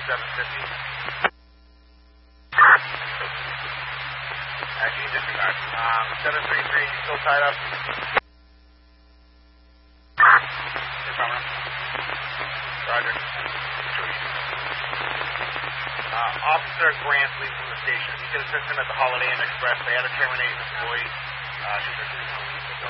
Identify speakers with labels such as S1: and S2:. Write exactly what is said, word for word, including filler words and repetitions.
S1: seven fifty. Actually, disregard. Um, seven three three, you still tied up? Roger. Uh, Officer Grant leaves from the station. You can assist him at the Holiday Inn Express. They had to terminate an employee. Uh,